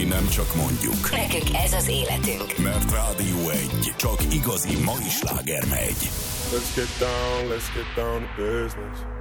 Nem csak mondjuk. Nekünk ez az életünk. Mert Rádió 1 csak igazi mai sláger megy. Let's get down to business.